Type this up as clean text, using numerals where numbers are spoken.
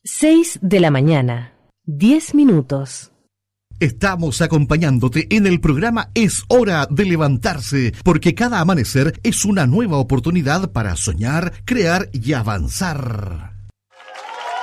6 de la mañana, 10 minutos. Estamos acompañándote en el programa Es Hora de Levantarse, porque cada amanecer es una nueva oportunidad para soñar, crear y avanzar.